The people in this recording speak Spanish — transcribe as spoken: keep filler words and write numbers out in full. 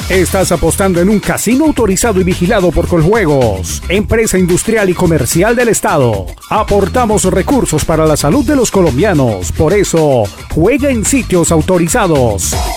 Estás apostando en un casino autorizado y vigilado por Coljuegos, empresa industrial y comercial del Estado. Aportamos recursos para la salud de los colombianos. Por eso, juega en sitios autorizados.